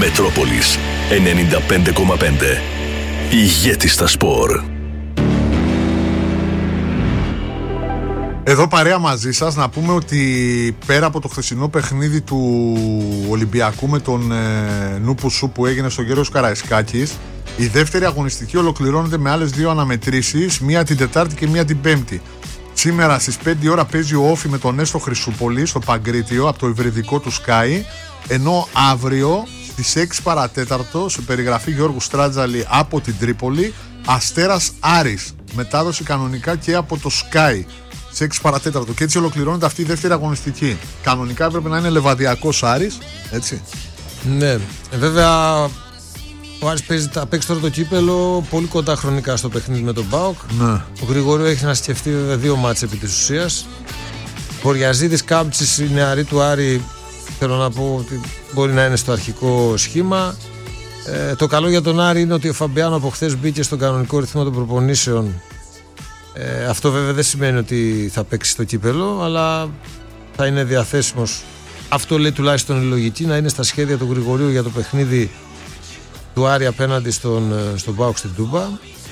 Μετρόπολης 95,5. Ηγέτης στα σπορ. Εδώ παρέα μαζί σας να πούμε ότι πέρα από το χθεσινό παιχνίδι του Ολυμπιακού με τον Νούπουσου που έγινε στο Γέρος Καραϊσκάκης, η δεύτερη αγωνιστική ολοκληρώνεται με άλλες δύο αναμετρήσεις, μία την Τετάρτη και μία την Πέμπτη. Σήμερα στις 5 ώρα παίζει ο Όφι με τον Έστω Χρυσούπολη στο Παγκρίτιο από το υβριδικό του Sky, ενώ αύριο στις 6 παρατέταρτο σε περιγραφή Γιώργου Στράτζαλη από την Τρίπολη, Αστέρας Άρης, μετάδοση κανονικά και από το Sky σε 6 παρατέταρτο, και έτσι ολοκληρώνεται αυτή η δεύτερη αγωνιστική. Κανονικά έπρεπε να είναι Λεβαδιακός Άρης, έτσι. Ναι, βέβαια ο Άρης θα παίξει τώρα το κύπελο πολύ κοντά χρονικά στο παιχνίδι με τον ΠΑΟΚ. Ναι. Ο Γρηγόριο έχει να σκεφτεί βέβαια δύο μάτς επί της ουσίας. Βορειαζίδης, Κάμπτσης, η νεαρή του Άρη, θέλω να πω ότι μπορεί να είναι στο αρχικό σχήμα. Το καλό για τον Άρη είναι ότι ο Φαμπιάνο από χθες μπήκε στον κανονικό ρυθμό των προπονήσεων. Αυτό βέβαια δεν σημαίνει ότι θα παίξει στο κύπελο, αλλά θα είναι διαθέσιμος. Αυτό λέει τουλάχιστον η λογική, να είναι στα σχέδια του Γρηγορίου για το παιχνίδι του Άρη απέναντι στον ΠΑΟΚ στην Τούμπα.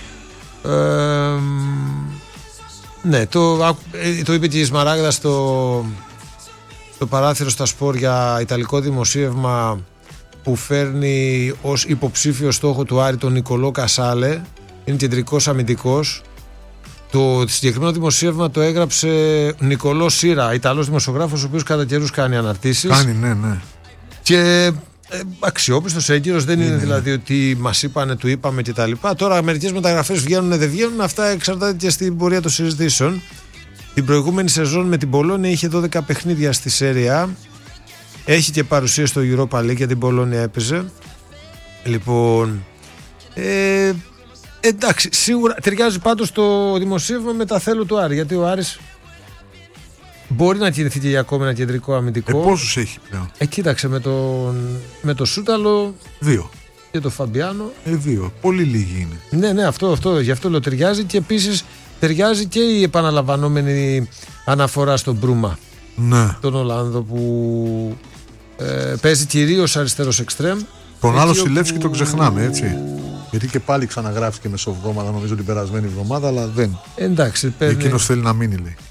Ναι, το είπε και η Σμαράγδα στο παράθυρο στα σπορ για ιταλικό δημοσίευμα που φέρνει ως υποψήφιο στόχο του Άρη τον Νικολό Κασάλε. Είναι κεντρικός αμυντικός. Το συγκεκριμένο δημοσίευμα το έγραψε Νικολό Σύρα, Ιταλός δημοσιογράφος, ο οποίος κατά καιρούς κάνει αναρτήσεις. Κάνει, ναι. Και αξιόπιστος, έγκυρος, δεν είναι δηλαδή ότι μας είπανε, του είπαμε κτλ. Τώρα μερικές μεταγραφές βγαίνουν, δεν βγαίνουν, αυτά εξαρτάται και στην πορεία των συζητήσεων. Την προηγούμενη σεζόν με την Πολόνια είχε 12 παιχνίδια στη Σέρια. Έχει και παρουσία στο Europa League, για την Πολόνια έπαιζε. Λοιπόν, εντάξει, σίγουρα ταιριάζει πάντως το δημοσίευμα με τα θέλω του Άρη, γιατί ο Άρης μπορεί να κινηθεί και για ακόμη ένα κεντρικό αμυντικό. Πόσους έχει πλέον? Κοίταξε, με το Σούταλο 2 και το Φαμπιάνο 2, πολύ λίγοι είναι. Ναι, γι' αυτό λέω ταιριάζει, και επίσης ταιριάζει και η επαναλαμβανόμενη αναφορά στον Μπρούμα, ναι, τον Ολλάνδο που παίζει κυρίως αριστερός εξτρέμ. Τον άλλο Σιλεύσκι τον ξεχνάμε, έτσι. Γιατί και πάλι ξαναγράφηκε μεσοβδόμαδα, νομίζω την περασμένη εβδομάδα, αλλά δεν. Εντάξει, εκείνος θέλει να μείνει, λέει.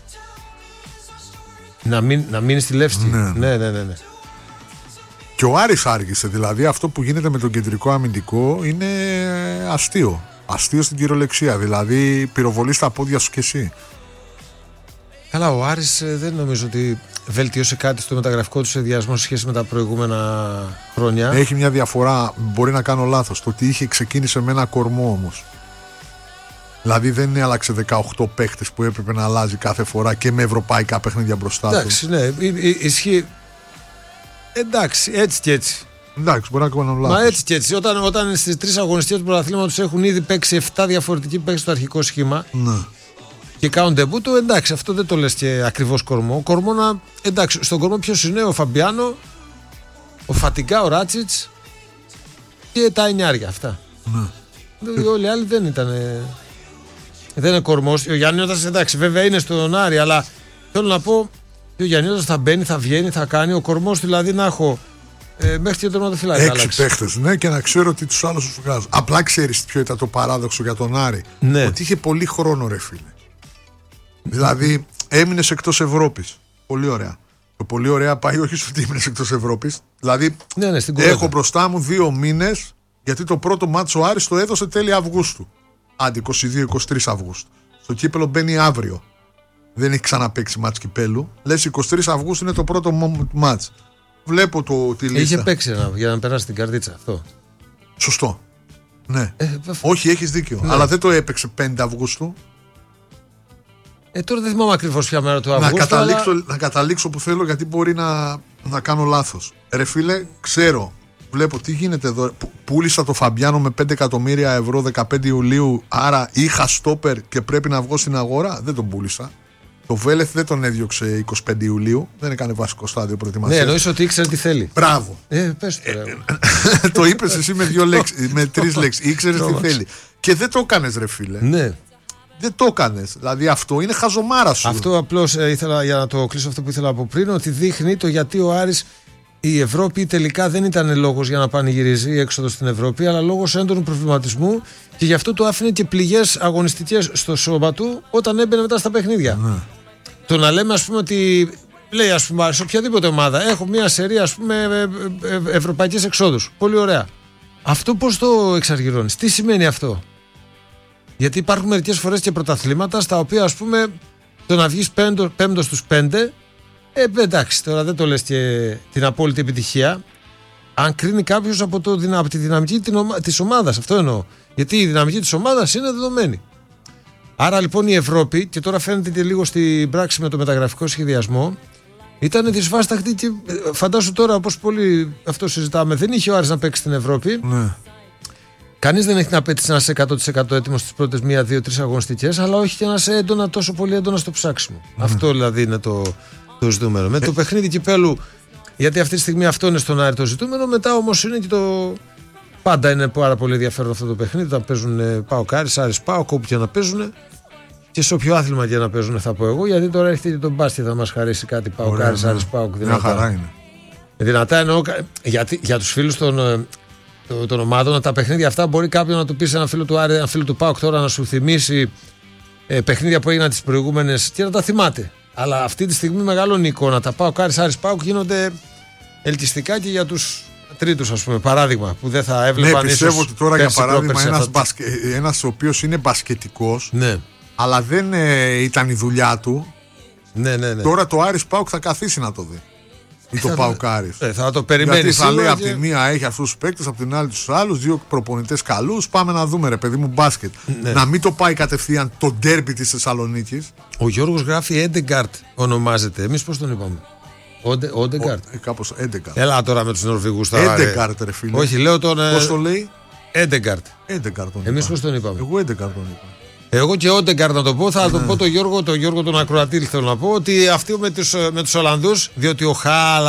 Να μείνει στη Λεύσκη. Ναι. Και ο Άρης άργησε, δηλαδή αυτό που γίνεται με τον κεντρικό αμυντικό είναι αστείο. Αστείο στην κυριολεξία, δηλαδή πυροβολεί στα πόδια σου κι εσύ. Καλά, ο Άρης δεν νομίζω ότι βελτιώσε κάτι στο μεταγραφικό του σχεδιασμό σε σχέση με τα προηγούμενα χρόνια. Έχει μια διαφορά, μπορεί να κάνω λάθος, το ότι ξεκίνησε με ένα κορμό όμως. Δηλαδή δεν άλλαξε 18 παίχτες που έπρεπε να αλλάζει κάθε φορά και με ευρωπαϊκά παιχνίδια μπροστά του. Εντάξει, ναι, ισχύει. Εντάξει, έτσι και έτσι. Εντάξει, μπορεί να κάνω λάθος. Μα έτσι και έτσι. Όταν στις 3 αγωνιστικές του πρωταθλήματος έχουν ήδη παίξει 7 διαφορετικοί παίκτες στο αρχικό σχήμα. Ναι. Και κάνουν ντεμπούτο, εντάξει, αυτό δεν το λες και ακριβώς κορμό. Κορμό εντάξει, στον κορμό ποιος είναι? Ο Φαμπιάνο, ο Φατικά, ο Ράτσιτς και τα εννιάρια αυτά. Ναι. Όλοι οι άλλοι δεν ήταν. Δεν είναι κορμός. Ο Γιαννιώτας, εντάξει, βέβαια είναι στον Άρη, αλλά θέλω να πω ότι ο Γιαννιώτας θα μπαίνει, θα βγαίνει, θα κάνει. Ο κορμός δηλαδή να έχω μέχρι και το τερματοφύλακα. 6 παίχτες, ναι, και να ξέρω ότι τους άλλους τους βγάζω. Απλά ξέρεις ποιο ήταν το παράδοξο για τον Άρη? Ναι. Ότι είχε πολύ χρόνο, ρε φίλε. Δηλαδή έμεινες εκτός Ευρώπης. Πολύ ωραία. Το πολύ ωραία πάει όχι στο ότι έμεινες εκτός Ευρώπης. Δηλαδή έχω μπροστά μου 2 μήνες, γιατί το πρώτο μάτσο ο Άρης το έδωσε τέλη Αυγούστου. Άντε 22-23 Αυγούστου. Στο κύπελο μπαίνει αύριο. Δεν έχει ξαναπαίξει μάτς κυπέλου. Λες 23 Αυγούστου είναι το πρώτο μάτς. Βλέπω τη λίστα. Είχε παίξει για να περάσει την καρδίτσα αυτό. Σωστό. Ναι. Όχι, έχεις δίκιο. Ναι. Αλλά δεν το έπαιξε 5 Αυγούστου. Τώρα δεν θυμάμαι ακριβώς ποια μέρα του Αυγούστου. Να καταλήξω που θέλω, γιατί μπορεί να κάνω λάθος. Ρε φίλε, ξέρω. Βλέπω τι γίνεται εδώ. Πούλησα το Φαμπιάνο με 5 εκατομμύρια ευρώ 15 Ιουλίου. Άρα είχα στόπερ και πρέπει να βγω στην αγορά. Δεν τον πούλησα. Το Βέλεθ δεν τον έδιωξε 25 Ιουλίου. Δεν έκανε βασικό στάδιο προετοιμασίας. Ναι, εννοείς ότι ήξερε τι θέλει. Μπράβο. Πες το. Το είπες εσύ με 3 λέξεις. Ήξερες τι θέλει. Και δεν το έκανες, ρε φίλε. Ναι. Δεν το έκανες. Δηλαδή αυτό είναι χαζομάρα σου. Αυτό απλώς ήθελα, για να το κλείσω αυτό που ήθελα από πριν, ότι δείχνει το γιατί ο Άρης η Ευρώπη τελικά δεν ήταν λόγος για να πανηγυρίζει η έξοδο στην Ευρώπη, αλλά λόγος έντονου προβληματισμού, και γι' αυτό του άφηνε και πληγές αγωνιστικές στο σώμα του όταν έμπαινε μετά στα παιχνίδια. Το να λέμε, ας πούμε, ότι λέει, ας πούμε, σε οποιαδήποτε ομάδα έχω μια σερί, ας πούμε, ευρωπαϊκές εξόδους. Πολύ ωραία. Αυτό πώς το εξαργυρώνεις, τι σημαίνει αυτό? Γιατί υπάρχουν μερικές φορές και πρωταθλήματα στα οποία, ας πούμε, το να βγεις πέμπτος στους 5, εντάξει, τώρα δεν το λες και την απόλυτη επιτυχία, αν κρίνει κάποιος από τη δυναμική της ομάδας. Αυτό εννοώ. Γιατί η δυναμική της ομάδας είναι δεδομένη. Άρα λοιπόν η Ευρώπη, και τώρα φαίνεται και λίγο στην πράξη με το μεταγραφικό σχεδιασμό, ήταν δυσβάσταχτη, και φαντάσου τώρα, όπως πολύ αυτό συζητάμε, δεν είχε ο Άρης να παίξει στην Ευρώπη. Ναι. Κανείς δεν έχει την απέτηση να είσαι 100% έτοιμος στις πρώτες 1, 2, 3 αγωνιστικές, αλλά όχι και να είσαι τόσο πολύ έντονα στο ψάξιμο. Αυτό δηλαδή είναι το ζητούμενο. Με το παιχνίδι κυπέλου, γιατί αυτή τη στιγμή αυτό είναι στον Άρη το ζητούμενο, μετά όμως είναι και το. Πάντα είναι πάρα πολύ ενδιαφέρον αυτό το παιχνίδι. Όταν παίζουν ΠΑΟΚ Άρης, Άρης ΠΑΟΚ, όπου και να παίζουν, και σε όποιο άθλημα και να παίζουν, θα πω εγώ, γιατί τώρα έρχεται και τον μπάσκετ, θα μας χαρίσει κάτι ΠΑΟΚ Άρης, Άρης ΠΑΟΚ. Μια χαρά είναι. Δυνατά εννοώ, γιατί για τους φίλους των ομάδων, τα παιχνίδια αυτά μπορεί κάποιον να του πει σε ένα φίλο του Άρη, ένα φίλο του ΠΑΟΚ τώρα να σου θυμίσει παιχνίδια που έγιναν τις προηγούμενες και να τα θυμάται. Αλλά αυτή τη στιγμή μεγάλωνει η εικόνα. Τα ΠΑΟΚ Άρης, Άρης ΠΑΟΚ γίνονται ελκυστικά και για τους τρίτους, ας πούμε, παράδειγμα, που δεν θα έβλεπαν. Ναι, πιστεύω ότι τώρα για παράδειγμα ένας ο οποίος είναι μπασκετικός, ναι, αλλά δεν ήταν η δουλειά του. Ναι. Τώρα το Άρης ΠΑΟΚ θα καθίσει να το δει. Ή το ΠΑΟΚ Άρης. Θα το περιμένει. Γιατί θα λέει από τη μία έχει αυτούς τους παίκτες, από την άλλη τους άλλους, 2 προπονητές καλούς. Πάμε να δούμε, ρε παιδί μου, μπάσκετ. Ναι. Να μην το πάει κατευθείαν το ντέρμπι της Θεσσαλονίκης. Ο Γιώργος γράφει Έντεγκαρτ ονομάζεται. Εμείς πώς τον είπαμε? Όντεγκαρτ. Κάπως Έντεγκαρτ. Έλα τώρα με τους Νορβηγούς. Έντεγκαρτ, ρε φίλε. Όχι, λέω τον. Πώς το λέει? Έντεγκαρτ. Εμείς πώς τον είπαμε? Εγώ Έντεγκαρτ τον είπα. Εγώ και Όντεγκαρτ να το πω, θα τον πω τον Γιώργο τον Ακροατήλ, θέλω να πω, ότι αυτοί με τους Ολλανδούς, διότι ο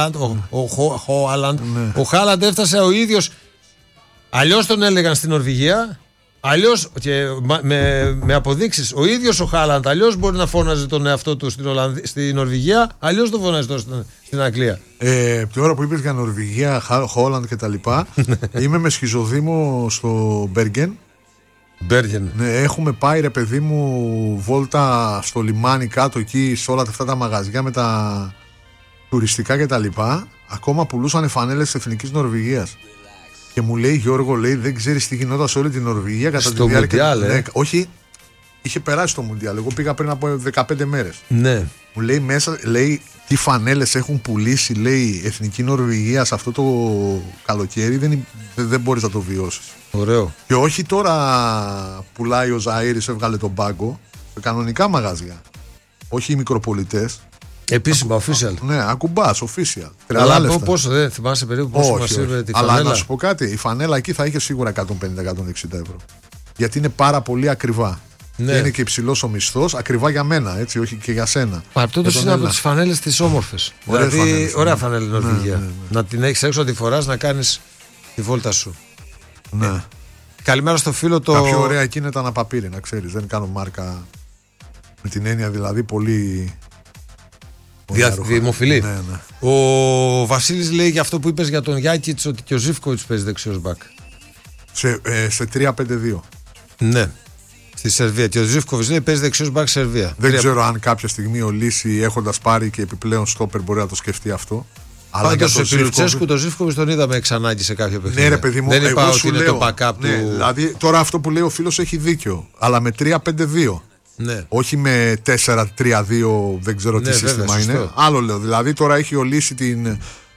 Χάλαντ έφτασε ο ίδιος, αλλιώς τον έλεγαν στην Νορβηγία, αλλιώς και με αποδείξεις, ο ίδιος ο Χάλαντ αλλιώς μπορεί να φώναζε τον εαυτό του στην Νορβηγία, αλλιώς τον φώναζε τώρα στην Αγγλία. Την ώρα που είπες για Νορβηγία, Χόλαντ και τα λοιπά, είμαι με σχιζοδήμο στο Μπέργεν. Ναι, έχουμε πάει, ρε παιδί μου, βόλτα στο λιμάνι κάτω εκεί, σε όλα αυτά τα μαγαζιά με τα τουριστικά και τα λοιπά. Ακόμα πουλούσαν φανέλες της Εθνικής Νορβηγίας. Και μου λέει, Γιώργο, λέει, δεν ξέρεις τι γινόταν σε όλη την Νορβηγία κατά τη διάρκεια. Ναι, όχι, είχε περάσει το Μουντιάλ. Εγώ πήγα πριν από 15 μέρες. Ναι. Μου λέει μέσα, λέει, τι φανέλες έχουν πουλήσει, λέει, η Εθνική Νορβηγία σε αυτό το καλοκαίρι, δεν μπορείς να το βιώσεις. Ωραίο. Και όχι τώρα πουλάει ο Ζαΐρης, έβγαλε τον πάγκο, σε κανονικά μαγαζιά. Όχι οι μικροπολιτές. Επίσημα, official. Ναι, ακουμπάς, official. Αλλά πόσο, δεν θυμάσαι περίπου πόσο μας είπε τη φανέλα? Αλλά να σου πω κάτι, η φανέλα εκεί θα είχε σίγουρα 150-160 ευρώ. Γιατί είναι πάρα πολύ ακριβά. Ναι. Είναι και υψηλός ο μισθός, ακριβά για μένα, έτσι, όχι και για σένα. Παρτούτος είναι από τις φανέλες τις όμορφες. Δηλαδή, ωραία φανέλα η Νορβηγία. Ναι. Να την έχεις έξω, να τη φοράς, να κάνεις τη βόλτα σου. Ναι. Καλημέρα στο φίλο το. Τα πιο ωραία εκεί είναι τα αναπαπύρι, να ξέρεις. Δεν κάνω μάρκα με την έννοια δηλαδή πολύ. Δημοφιλή. Ναι. Ο Βασίλης λέει για αυτό που είπες για τον Γιάκιτς, ότι και ο Ζίβκοβιτς παίζει δεξιός μπακ. Σε 3-5-2. Ναι. Στη Σερβία. Και ο Ζίβκοβιτς λέει παίζει δεξιός μπακ Σερβία. Δεν ξέρω αν κάποια στιγμή ο Λύση, έχοντας πάρει και επιπλέον στόπερ, μπορεί να το σκεφτεί αυτό. Πάντως επί Λουτσέσκου το Ζίβκοβιτς τον είδαμε εξανάγκη σε κάποιο παιχνίδι. Ναι, ρε παιδί μου, δεν είπα ότι είναι λέω, το backup ναι, του. Δηλαδή τώρα αυτό που λέει ο φίλος έχει δίκιο. Αλλά με 3-5-2. Ναι. Όχι με 4-3-2, δεν ξέρω τι σύστημα είναι. Σωστό. Άλλο λέω. Δηλαδή τώρα έχει ο Λύση την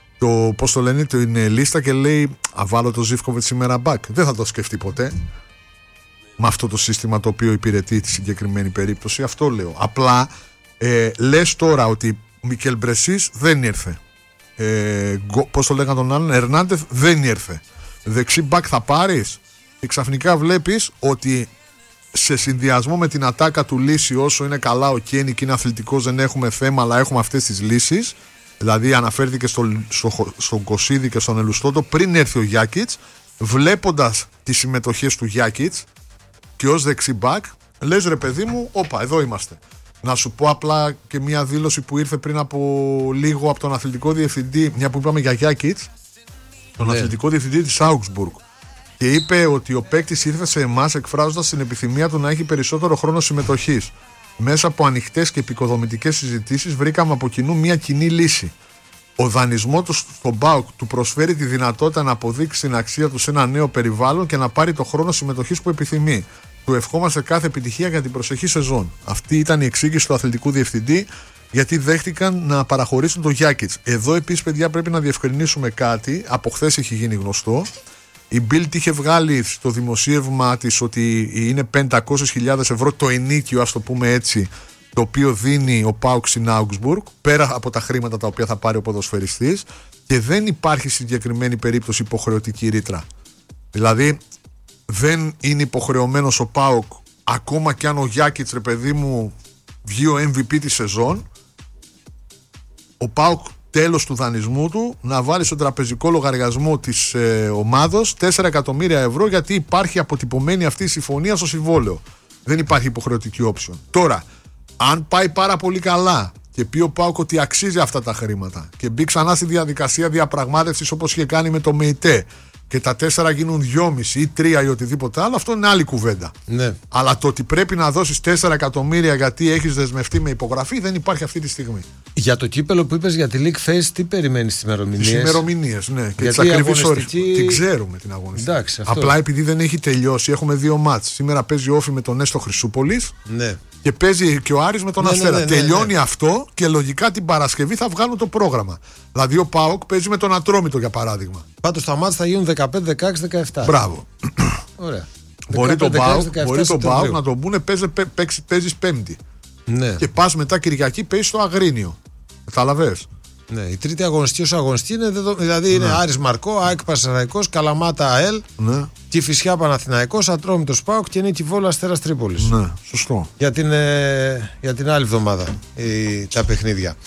λίστα και λέει βάλω το Ζίβκοβιτς σήμερα back. Δεν θα το σκεφτεί ποτέ. Με αυτό το σύστημα το οποίο υπηρετεί τη συγκεκριμένη περίπτωση. Αυτό λέω. Απλά λες τώρα ότι Μικέλ Μπρεσίς δεν ήρθε. Πώς το λέγανε τον άλλον, Ερνάντεθ δεν ήρθε. Δεξί μπακ θα πάρεις. Και ξαφνικά βλέπεις ότι σε συνδυασμό με την ατάκα του Λύση, όσο είναι καλά ο Κένι και είναι αθλητικός, δεν έχουμε θέμα, αλλά έχουμε αυτές τις λύσεις. Δηλαδή αναφέρθηκε στον Κωσίδη και στον Ελουστότο πριν έρθει ο Γιάκιτς. Βλέποντας τις συμμετοχές του Γιάκιτς και ως δεξί μπακ, λες ρε παιδί μου, όπα, εδώ είμαστε. Να σου πω απλά και μια δήλωση που ήρθε πριν από λίγο από τον αθλητικό διευθυντή, μια που είπαμε για Γιάκιτς, τον αθλητικό διευθυντή της Augsburg. Και είπε ότι ο παίκτης ήρθε σε εμάς εκφράζοντας την επιθυμία του να έχει περισσότερο χρόνο συμμετοχής. Μέσα από ανοιχτές και επικοδομητικές συζητήσεις βρήκαμε από κοινού μια κοινή λύση. Ο δανεισμός του στον ΠΑΟΚ του προσφέρει τη δυνατότητα να αποδείξει την αξία του σε ένα νέο περιβάλλον και να πάρει το χρόνο συμμετοχής που επιθυμεί. Του ευχόμαστε κάθε επιτυχία για την προσεχή σεζόν. Αυτή ήταν η εξήγηση του αθλητικού διευθυντή, γιατί δέχτηκαν να παραχωρήσουν το Γιάκιτς. Εδώ επίσης, παιδιά, πρέπει να διευκρινίσουμε κάτι. Από χθες έχει γίνει γνωστό. Η Bild είχε βγάλει στο δημοσίευμα της ότι είναι 500.000 ευρώ το ενίκιο, ας το πούμε έτσι, το οποίο δίνει ο ΠΑΟΚ στην Augsburg, πέρα από τα χρήματα τα οποία θα πάρει ο ποδοσφαιριστής, και δεν υπάρχει συγκεκριμένη περίπτωση υποχρεωτική ρήτρα. Δηλαδή δεν είναι υποχρεωμένος ο ΠΑΟΚ, ακόμα κι αν ο Γιάκιτς, ρε παιδί μου, βγει ο MVP της σεζόν, ο ΠΑΟΚ τέλος του δανεισμού του να βάλει στον τραπεζικό λογαριασμό της ομάδος 4 εκατομμύρια ευρώ, γιατί υπάρχει αποτυπωμένη αυτή η συμφωνία στο συμβόλαιο. Δεν υπάρχει υποχρεωτική option. Τώρα, αν πάει πάρα πολύ καλά και πει ο ΠΑΟΚ ότι αξίζει αυτά τα χρήματα και μπει ξανά στη διαδικασία διαπραγμάτευσης όπως είχε κάνει με το ΜΕΙΤΕ και τα 4 γίνουν 2,5 ή 3 ή οτιδήποτε άλλο, αυτό είναι άλλη κουβέντα. Ναι. Αλλά το ότι πρέπει να δώσεις 4 εκατομμύρια γιατί έχεις δεσμευτεί με υπογραφή δεν υπάρχει αυτή τη στιγμή. Για το κύπελο που είπες για τη League Phase, τι περιμένεις στις ημερομηνίες? Τις ημερομηνίες, ναι. Και τις ακριβείς ώρες. Την ξέρουμε την αγωνιστική. Εντάξει, απλά επειδή δεν έχει τελειώσει, έχουμε 2 μάτς. Σήμερα παίζει ο Όφη με τον Έστω Χρυσούπολης. Ναι. Και παίζει και ο Άρης με τον Αστέρα. Ναι. Τελειώνει αυτό και λογικά την Παρασκευή θα βγάλουν το πρόγραμμα. Δηλαδή ο ΠΑΟΚ παίζει με τον Ατρόμητο, για παράδειγμα. Πάντως τα μάτς θα γίνουν 15, 16, 17. Μπράβο. Ωραία. Μπορεί τον ΠΑΟΚ να τον πούνε παίζεις Πέμπτη. Ναι. Και πας μετά Κυριακή παίζεις στο Αγρίνιο. Καταλαβες. Ναι, η τρίτη αγωνιστική ως αγωνιστική είναι, δηλαδή είναι Άρης Μαρκό, ΑΕΚ Πανσεραϊκός, Καλαμάτα ΑΕΛ, ναι. Κηφισιά Παναθηναϊκός, Ατρόμητος ΠΑΟΚ και Νίκη Βόλου Αστέρας Τρίπολης. Ναι, σωστό. Για την άλλη εβδομάδα τα παιχνίδια.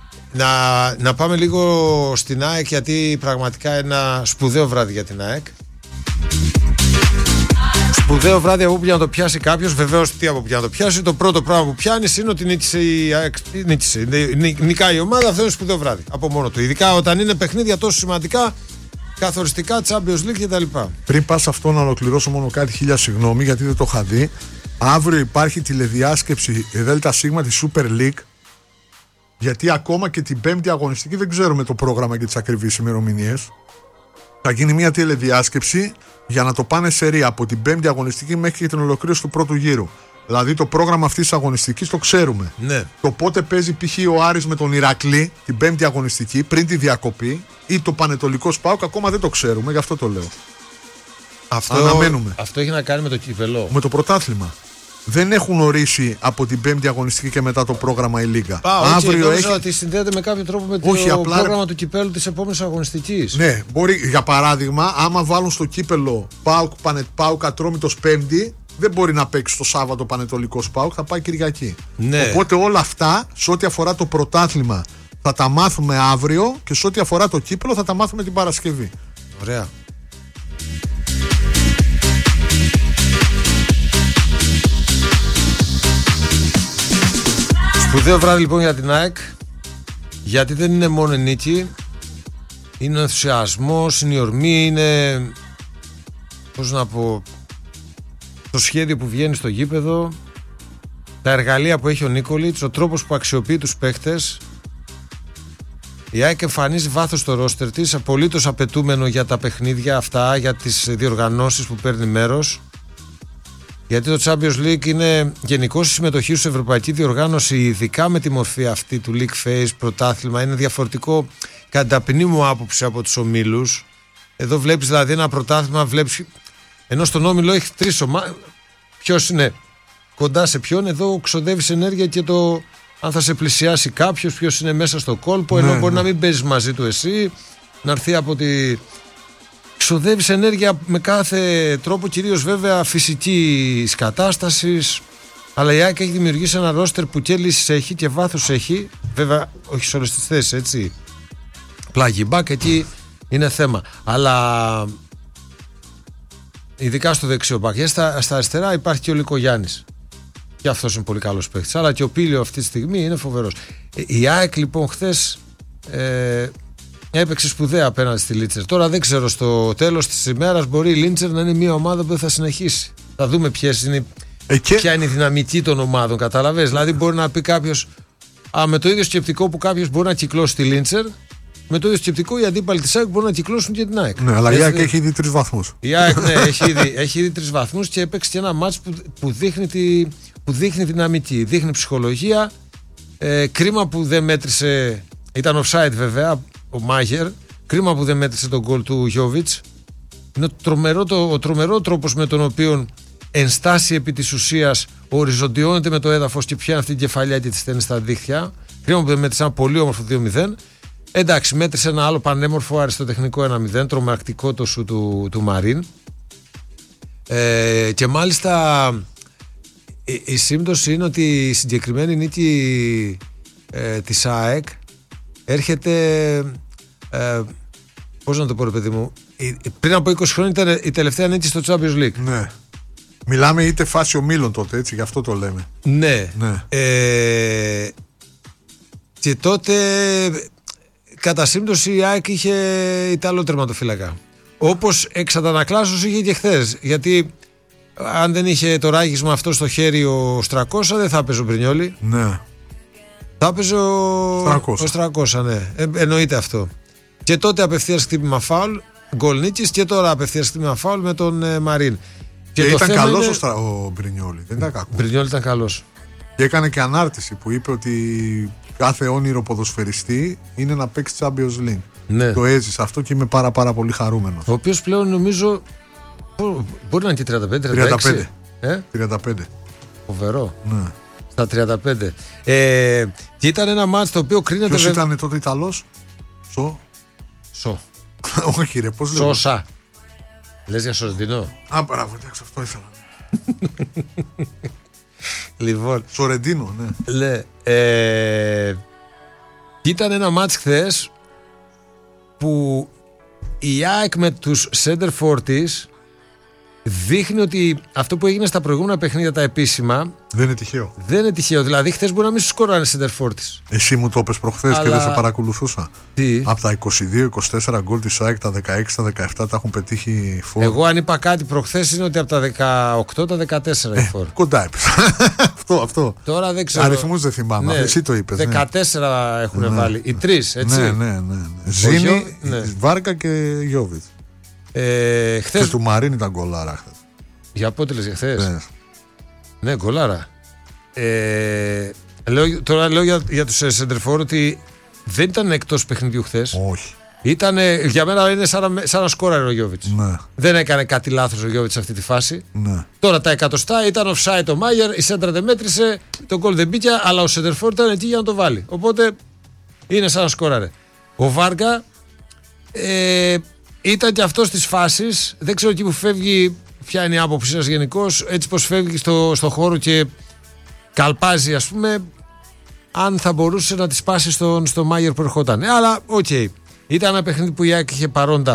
Να πάμε λίγο στην ΑΕΚ, γιατί πραγματικά ένα σπουδαίο βράδυ για την ΑΕΚ. Σπουδαίο βράδυ από όπου να το πιάσει κάποιος. Βεβαίως, τι από όπου να το πιάσει, το πρώτο πράγμα που πιάνει είναι ότι νικάει η ομάδα. Αυτό είναι σπουδαίο βράδυ από μόνο του. Ειδικά όταν είναι παιχνίδια τόσο σημαντικά, καθοριστικά, Champions League κτλ. Πριν πας αυτό, να ολοκληρώσω μόνο κάτι, 1000 συγγνώμη, γιατί δεν το είχα δει. Αύριο υπάρχει τηλεδιάσκεψη ΔΣ της Super League. Γιατί ακόμα και την πέμπτη αγωνιστική δεν ξέρουμε το πρόγραμμα και τις ακριβείς ημερομηνίες. Θα γίνει μια τηλεδιάσκεψη για να το πάνε σε ρία από την πέμπτη αγωνιστική μέχρι και την ολοκλήρωση του πρώτου γύρου. Δηλαδή το πρόγραμμα αυτής της αγωνιστικής το ξέρουμε. Ναι. Το πότε παίζει π.χ. ο Άρης με τον Ηρακλή την πέμπτη αγωνιστική πριν τη διακοπή, ή το Πανετολικός ΠΑΟΚ, ακόμα δεν το ξέρουμε, γι' αυτό το λέω. Αναμένουμε. Αυτό έχει να κάνει με το κύπελο. Με το πρωτάθλημα. Δεν έχουν ορίσει από την πέμπτη αγωνιστική και μετά το πρόγραμμα η Λίγκα. Αύριο έχει. Ότι συνδέεται με κάποιο τρόπο με το πρόγραμμα του κυπέλου της επόμενης αγωνιστικής. Ναι, μπορεί. Για παράδειγμα, άμα βάλουν στο κύπελο ΠΑΟΚ Ατρόμητος Πέμπτη, δεν μπορεί να παίξει το Σάββατο Πανετολικός ΠΑΟΚ, θα πάει Κυριακή. Ναι. Οπότε όλα αυτά, σε ό,τι αφορά το πρωτάθλημα, θα τα μάθουμε αύριο, και σε ό,τι αφορά το κύπελο θα τα μάθουμε την Παρασκευή. Ωραία. Σπουδαίο βράδυ λοιπόν για την ΑΕΚ, γιατί δεν είναι μόνο η νίκη, είναι ο ενθουσιασμός, είναι η ορμή, είναι, πώς να πω, το σχέδιο που βγαίνει στο γήπεδο, τα εργαλεία που έχει ο Νίκολιτς, ο τρόπος που αξιοποιεί τους παίχτες. Η ΑΕΚ εμφανίζει βάθος στο ρόστερ της, απολύτως απαιτούμενο για τα παιχνίδια αυτά, για τις διοργανώσεις που παίρνει μέρος. Γιατί το Champions League είναι γενικώς η συμμετοχή σε ευρωπαϊκή διοργάνωση, ειδικά με τη μορφή αυτή του League Phase, πρωτάθλημα, είναι διαφορετικό κατά ταπεινή μου άποψη από τους ομίλους. Εδώ βλέπεις δηλαδή ένα πρωτάθλημα, βλέπεις, ενώ στον όμιλο έχει 3 ομάδες, ποιος είναι κοντά σε ποιον, εδώ ξοδεύεις ενέργεια και το αν θα σε πλησιάσει κάποιος, ποιος είναι μέσα στο κόλπο, ενώ μπορεί να μην παίζεις μαζί του εσύ, να έρθει από τη... Ξοδεύεις ενέργεια με κάθε τρόπο, κυρίως βέβαια φυσικής κατάστασης. Αλλά η ΑΕΚ έχει δημιουργήσει ένα ρόστερ που και λύσεις έχει και βάθος έχει. Βέβαια, όχι σε όλες τις θέσεις, έτσι. Πλάγι μπακ, εκεί είναι θέμα. Αλλά ειδικά στο δεξιό μπακ. Στα αριστερά υπάρχει και ο Λικογιάννης. Και αυτός είναι πολύ καλός παίκτης. Αλλά και ο Πίλιο αυτή τη στιγμή είναι φοβερός. Η ΑΕΚ λοιπόν χθες έπαιξε σπουδαία απέναντι στη Λίντσερ. Τώρα δεν ξέρω, στο τέλος της ημέρας μπορεί η Λίντσερ να είναι μια ομάδα που δεν θα συνεχίσει. Θα δούμε ποια είναι η δυναμική των ομάδων. Καταλαβες. Δηλαδή μπορεί να πει κάποιος, με το ίδιο σκεπτικό που κάποιος μπορεί να κυκλώσει τη Λίντσερ, με το ίδιο σκεπτικό οι αντίπαλοι της ΑΕΚ μπορούν να κυκλώσουν και την ΑΕΚ. Ναι, αλλά η ΑΕΚ έχει ήδη 3 βαθμούς. Η ΑΕΚ έχει ήδη 3 βαθμούς και έπαιξε και ένα μάτς που δείχνει δυναμική, δείχνει ψυχολογία. Κρίμα που δεν μέτρησε, ήταν offside βέβαια ο Μάγερ. Κρίμα που δεν μέτρησε τον γκολ του Γιόβιτς. Είναι ο τρομερό τρόπος με τον οποίο ενστάσει επί της ουσίας οριζοντιώνεται με το έδαφος και πιάνει αυτή την κεφαλιά και τη στέλνει στα δίχτυα. Κρίμα που δεν μέτρησε ένα πολύ όμορφο 2-0. Εντάξει, μέτρησε ένα άλλο πανέμορφο αριστοτεχνικό 1-0, τρομακτικό το σου του Μαρίν. Και μάλιστα η σύμπτωση είναι ότι η συγκεκριμένη νίκη της ΑΕΚ έρχεται, πώς να το πω ρε παιδί μου, πριν από 20 χρόνια ήταν η τελευταία νίκη στο Champions League. Ναι. Μιλάμε είτε φάση ομίλων τότε, έτσι, γι' αυτό το λέμε. Ναι. Και τότε κατά σύμπτωση η ΑΕΚ είχε Ιταλό τερματοφύλακα. Όπως εξ αντανακλάσεως είχε και χθες. Γιατί αν δεν είχε το ράγισμα αυτό στο χέρι ο Στρακόσα, δεν θα έπαιζε ο Μπρινιόλι. Ναι. Θα έπαιζε ο Στρακόσα, ναι. Εννοείται αυτό. Και τότε απευθείας χτύπημα φάουλ, γκολ νίκης, και τώρα απευθείας χτύπημα φάουλ με τον Μαρίν. Και ήταν καλός ο Μπρινιόλι. Δεν ήταν κακό. Ο Μπρινιόλι ήταν καλός. Και έκανε και ανάρτηση που είπε ότι κάθε όνειρο ποδοσφαιριστή είναι να παίξει Champions League. Ναι. Το έζησε αυτό και είμαι πάρα πολύ χαρούμενος. Ο οποίος πλέον νομίζω μπορεί να είναι και 35. 35. Φοβερό. Ναι. Στα 35. Και ήταν ένα μάτς το οποίο κρίνεται. Ποιος ήταν τότε Ιταλός? Σο. Όχι ρε, πώς λέω. Σόσα. Λες για Σορεντινό? Μπράβο, εντάξει, αυτό ήθελα. Λοιπόν. Σορεντίνο, ναι. Ήταν ένα μάτς χθες που η ΑΕΚ με τους center for της δείχνει ότι αυτό που έγινε στα προηγούμενα παιχνίδια τα επίσημα δεν είναι τυχαίο. Δεν είναι τυχαίο. Δηλαδή χθες μπορεί να μην σου σκοράνε center for της. Εσύ μου το είπες προχθές και δεν σε παρακολουθούσα. Τι? Από τα 22-24 γκολ της ΑΕΚ, τα 16, τα 17 τα έχουν πετύχει φόρ. Εγώ αν είπα κάτι προχθές είναι ότι από τα 18 τα 14 η φόρ. Κοντά είπες. αυτό. Τώρα δεν ξέρω. Αριθμούς δεν θυμάμαι. Ναι, εσύ το είπες. 14 έχουν βάλει. Οι τρεις, έτσι. Ναι. Ζήνη, Βάρκα και Γιόβιτς. Χθες... Και του Μαρίν ήταν γκολάρα χθες. Για πότε λες, για χθες? Ναι, γκολάρα. Τώρα λέω για τους σεντερφόρ ότι δεν ήταν εκτός παιχνιδιού χθες. Όχι. Για μένα είναι σαν να σκόραρε ο Γιόβιτς. Ναι. Δεν έκανε κάτι λάθος ο Γιόβιτς σε αυτή τη φάση. Ναι. Τώρα τα εκατοστά ήταν offside ο Μάγερ, η σέντρα δεν μέτρησε, το γκολ δεν μπήκε, αλλά ο σεντερφόρ ήταν εκεί για να το βάλει. Οπότε είναι σαν να σκόραρε. Ο Βάρκα ήταν και αυτός της φάσης. Δεν ξέρω εκεί που φεύγει, ποια είναι η άποψη σας γενικώς. Έτσι πως φεύγει στο χώρο και καλπάζει, ας πούμε, αν θα μπορούσε να τη σπάσει στο Μάγερ που ερχόταν. Αλλά οκ. Ήταν ένα παιχνίδι που η ΑΕΚ είχε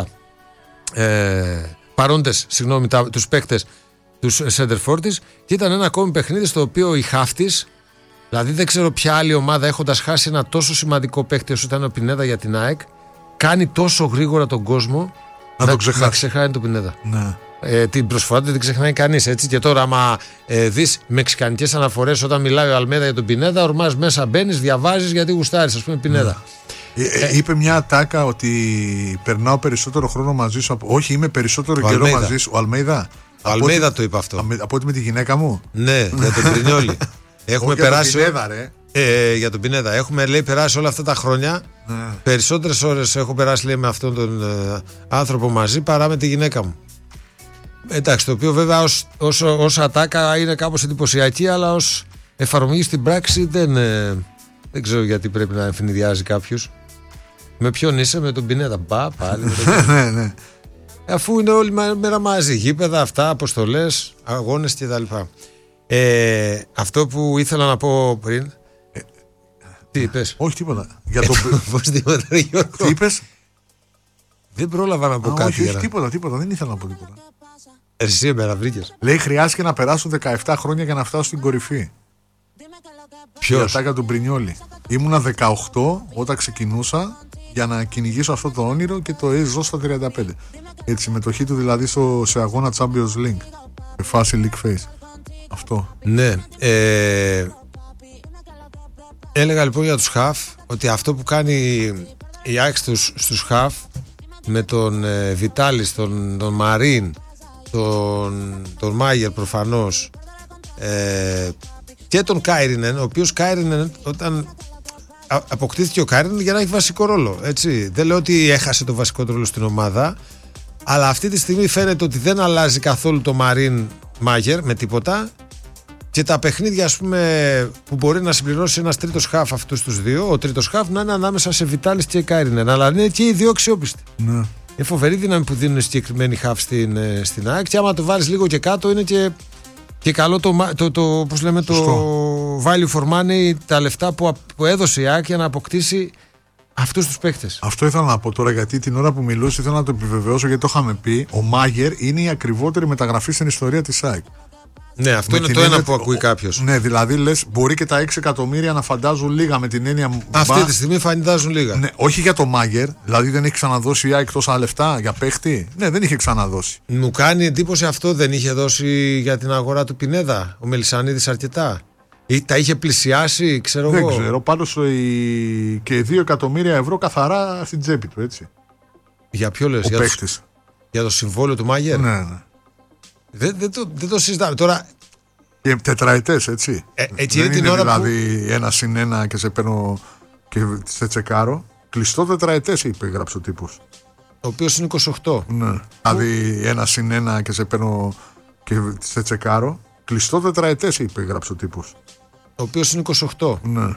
παρόντες, τους παίκτες, τους center της, και ήταν ένα ακόμη παιχνίδι στο οποίο η Χάφτης, δηλαδή δεν ξέρω ποια άλλη ομάδα έχοντας χάσει ένα τόσο σημαντικό παίκτη όσο ήταν ο Πινέδα για την ΑΕΚ, κάνει τόσο γρήγορα τον κόσμο να ξεχάσει τον Πινέδα. Ναι. Την προσφορά δεν την ξεχνάει κανείς, έτσι. Και τώρα, άμα δεις μεξικανικές αναφορές όταν μιλάει ο Αλμέδα για τον Πινέδα, ορμάς μέσα, μπαίνεις, διαβάζεις γιατί γουστάρεις, ας πούμε, Πινέδα. Είπε μια ατάκα ότι περνάω περισσότερο χρόνο μαζί σου. Όχι, είμαι περισσότερο καιρό μαζί σου. Ο Αλμέιδα. Ο Αλμέιδα το είπε αυτό. Από ότι με τη γυναίκα μου. Ναι, για τον Πρινιόλι. Έχουμε περάσει. Για τον Πινέδα, ρε. Για τον Πινέδα. Έχουμε, λέει, περάσει όλα αυτά τα χρόνια. Ναι. Περισσότερες ώρες έχω περάσει, λέει, με αυτόν τον άνθρωπο μαζί παρά με τη γυναίκα μου. Εντάξει, το οποίο βέβαια ως ατάκα είναι κάπως εντυπωσιακή, αλλά ως εφαρμογή στην πράξη δεν ξέρω γιατί πρέπει να ευνηδιάζει κάποιος. Με ποιον είσαι? Με τον Πινέδα? Πάλι. Ναι. Αφού είναι όλη μέρα μαζί, γήπεδα, αυτά, αποστολές, αγώνες κτλ. Αυτό που ήθελα να πω πριν. Τι είπες? Όχι, τίποτα. Πώς τίποτα, Γιώργο? Τι είπες? Δεν πρόλαβα να πω κάτι. Όχι, τίποτα. Δεν ήθελα να πω τίποτα. Εσύ εμένα βρήκες. Λέει χρειάστηκε να περάσουν 17 χρόνια για να φτάσω στην κορυφή. Η Ποιος? ατάκα του Μπρινιόλι. Ήμουνα 18 όταν ξεκινούσα για να κυνηγήσω αυτό το όνειρο και το έζω στα 35. Για τη συμμετοχή του δηλαδή σε αγώνα Champions League. Σε φάση League Face. Αυτό. Ναι. Έλεγα λοιπόν για τους χαφ ότι αυτό που κάνει η ΑΕΚ στους χαφ με τον Βιτάλης, τον Μαρίν, τον Μάγερ προφανώς, και τον Κάιρινεν, ο οποίος Κάιρινεν όταν αποκτήθηκε ο Κάιρινεν για να έχει βασικό ρόλο, έτσι. Δεν λέω ότι έχασε το βασικό ρόλο στην ομάδα, αλλά αυτή τη στιγμή φαίνεται ότι δεν αλλάζει καθόλου το Μαρίν Μάγερ με τίποτα, και τα παιχνίδια, ας πούμε, που μπορεί να συμπληρώσει ένας τρίτος χαφ αυτούς τους δύο, ο τρίτος χαφ να είναι ανάμεσα σε Βιτάλης και Κάιρινεν, αλλά είναι και οι δύο αξιόπιστοι. Ναι. Είναι φοβερή δύναμη που δίνουν συγκεκριμένοι χαφ στην ΑΕΚ, και άμα το βάλεις λίγο και κάτω είναι και καλό πώς λέμε, το value for money, τα λεφτά που έδωσε η ΑΕΚ για να αποκτήσει αυτούς τους παίκτες. Αυτό ήθελα να πω τώρα, γιατί την ώρα που μιλούσε ήθελα να το επιβεβαιώσω, γιατί το είχαμε πει. Ο Μάγερ είναι η ακριβότερη μεταγραφή στην ιστορία της ΑΕΚ. Ναι, αυτό είναι το ένα που ακούει κάποιος. Ναι, δηλαδή λες, μπορεί και τα 6 εκατομμύρια να φαντάζουν λίγα με την έννοια. Αυτή τη στιγμή φαντάζουν λίγα. Ναι, όχι για το Μάγερ, δηλαδή δεν έχει ξαναδώσει η ΑΕΚ τόσα λεφτά για παίχτη. Ναι, δεν είχε ξαναδώσει. Μου κάνει εντύπωση αυτό, δεν είχε δώσει για την αγορά του Πινέδα ο Μελισσανίδης αρκετά? Ή τα είχε πλησιάσει, ξέρω Δεν εγώ. ξέρω, πάντως και 2 εκατομμύρια ευρώ καθαρά στην τσέπη του, έτσι. Για ποιο λες? Ο παίχτης. Για το συμβόλαιο του Μάγερ? Ναι, ναι. Δεν το συζητάμε τώρα. Και τετραετές, έτσι. Έτσι δεν είναι την είναι ώρα δηλαδή 1+1 και σε παίρνω και σε τσεκάρω. Κλειστό τετραετές υπέγραψε ο τύπος. Ο οποίος είναι 28. Ναι. Δηλαδή 1+1 και σε παίρνω και σε τσεκάρω. Κλειστό τετραετές υπέγραψε ο τύπος. Ο οποίος είναι 28. Ναι.